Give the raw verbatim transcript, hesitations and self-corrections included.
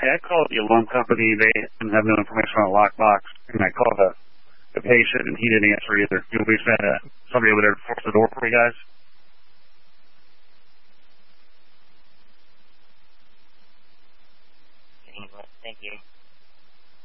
Hey, I called the alarm company. They didn't have no information on a lockbox, and I called the, the patient, and he didn't answer either. You know, we sent uh, somebody over there to force the door for you guys. Thank you.